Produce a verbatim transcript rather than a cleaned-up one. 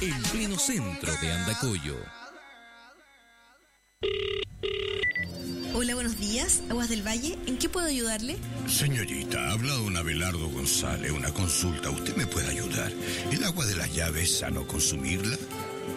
en pleno centro de Andacollo. Hola, buenos días. Aguas del Valle, ¿en qué puedo ayudarle? Señorita, ha hablado un Abelardo González, una consulta. ¿Usted me puede ayudar? ¿El agua de las llaves es sano consumirla?